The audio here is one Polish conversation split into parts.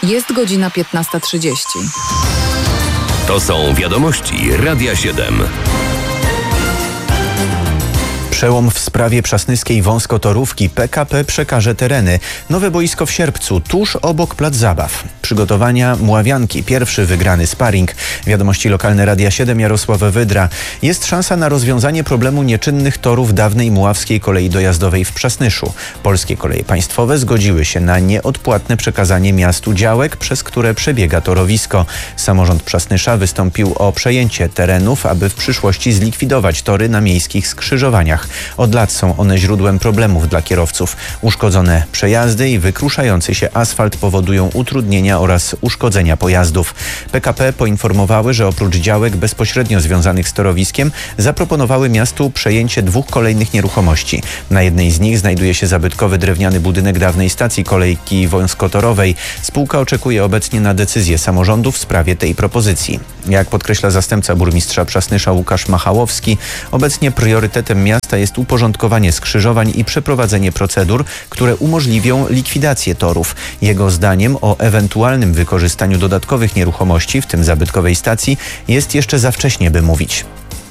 Jest godzina 15:30. To są wiadomości Radia 7. Przełom w sprawie przasnyskiej wąskotorówki. PKP przekaże tereny. Nowe boisko w Sierpcu, tuż obok plac zabaw. Przygotowania Mławianki. Pierwszy wygrany sparring. Wiadomości lokalne Radia 7, Jarosław Wydra. Jest szansa na rozwiązanie problemu nieczynnych torów dawnej muławskiej kolei dojazdowej w Przasnyszu. Polskie Koleje Państwowe zgodziły się na nieodpłatne przekazanie miastu działek, przez które przebiega torowisko. Samorząd Przasnysza wystąpił o przejęcie terenów, aby w przyszłości zlikwidować tory na miejskich skrzyżowaniach. Od lat są one źródłem problemów dla kierowców. Uszkodzone przejazdy i wykruszający się asfalt powodują utrudnienia oraz uszkodzenia pojazdów. PKP poinformowały, że oprócz działek bezpośrednio związanych z torowiskiem zaproponowały miastu przejęcie 2 kolejnych nieruchomości. Na jednej z nich znajduje się zabytkowy drewniany budynek dawnej stacji kolejki wąskotorowej. Spółka oczekuje obecnie na decyzję samorządu w sprawie tej propozycji. Jak podkreśla zastępca burmistrza Przasnysza Łukasz Machałowski, obecnie priorytetem miasta jest uporządkowanie skrzyżowań i przeprowadzenie procedur, które umożliwią likwidację torów. Jego zdaniem o ewentualnym wykorzystaniu dodatkowych nieruchomości, w tym zabytkowej stacji, jest jeszcze za wcześnie, by mówić.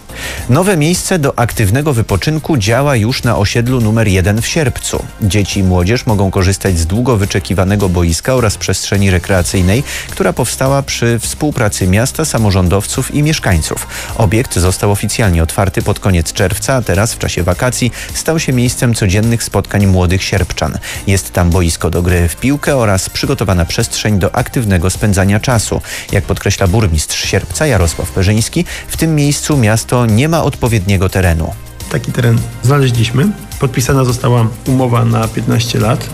Nowe miejsce do aktywnego wypoczynku działa już na osiedlu numer 1 w Sierpcu. Dzieci i młodzież mogą korzystać z długo wyczekiwanego boiska oraz przestrzeni rekreacyjnej, która powstała przy współpracy miasta, samorządowców i mieszkańców. Obiekt został oficjalnie otwarty pod koniec czerwca, a teraz w czasie wakacji stał się miejscem codziennych spotkań młodych sierpczan. Jest tam boisko do gry w piłkę oraz przygotowana przestrzeń do aktywnego spędzania czasu. Jak podkreśla burmistrz Sierpca Jarosław Perzyński, w tym miejscu miasto nie ma odpowiedniego terenu. Taki teren znaleźliśmy. Podpisana została umowa na 15 lat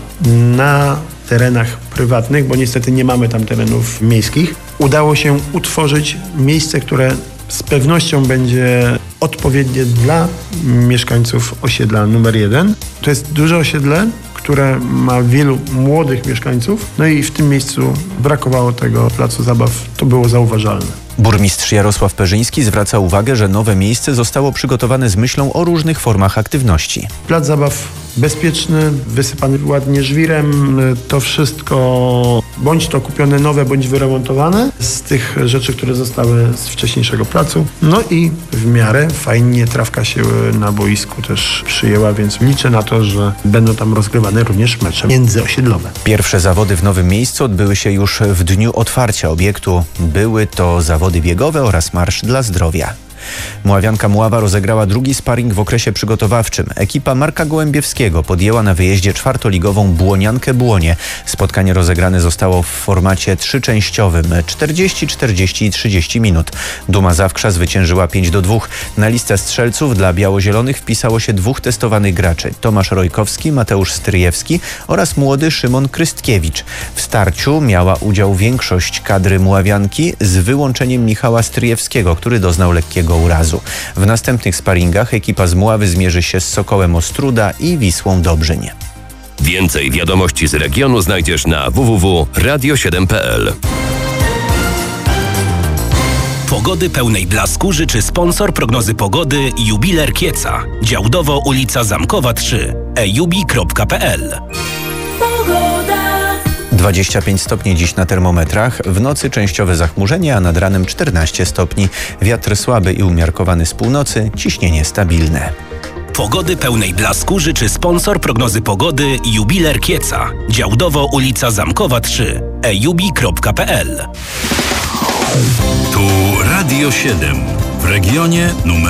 na terenach prywatnych, bo niestety nie mamy tam terenów miejskich. Udało się utworzyć miejsce, które z pewnością będzie odpowiednie dla mieszkańców osiedla numer 1. To jest duże osiedle, które ma wielu młodych mieszkańców. No i w tym miejscu brakowało tego placu zabaw. To było zauważalne. Burmistrz Jarosław Perzyński zwraca uwagę, że nowe miejsce zostało przygotowane z myślą o różnych formach aktywności. Plac zabaw bezpieczny, wysypany ładnie żwirem. To wszystko bądź to kupione nowe, bądź wyremontowane z tych rzeczy, które zostały z wcześniejszego placu. No i w miarę fajnie trawka się na boisku też przyjęła, więc liczę na to, że będą tam rozgrywane również mecze międzyosiedlowe. Pierwsze zawody w nowym miejscu odbyły się już w dniu otwarcia obiektu. Były to zawody biegowe oraz marsz dla zdrowia. Mławianka Mława rozegrała drugi sparring w okresie przygotowawczym. Ekipa Marka Gołębiewskiego podjęła na wyjeździe czwartoligową Błoniankę Błonie. Spotkanie rozegrane zostało w formacie 3-częściowym 40, 40 i 30 minut. Duma Zawkrza zwyciężyła 5-2. Na listę strzelców dla biało-zielonych wpisało się 2 testowanych graczy: Tomasz Rojkowski, Mateusz Stryjewski oraz młody Szymon Krystkiewicz. W starciu miała udział większość kadry Mławianki z wyłączeniem Michała Stryjewskiego, który doznał lekkiego urazu. W następnych sparingach ekipa z Mławy zmierzy się z Sokołem Ostróda i Wisłą Dobrzyń. Więcej wiadomości z regionu znajdziesz na www.radio7.pl. Pogody pełnej blasku życzy sponsor prognozy pogody Jubiler Kieca. Działdowo ulica Zamkowa 3. ejubi.pl. 25 stopni dziś na termometrach, w nocy częściowe zachmurzenie, a nad ranem 14 stopni. Wiatr słaby i umiarkowany z północy, ciśnienie stabilne. Pogody pełnej blasku życzy sponsor prognozy pogody Jubiler Kieca. Działdowo ulica Zamkowa 3. ejubi.pl. Tu Radio 7 w regionie numer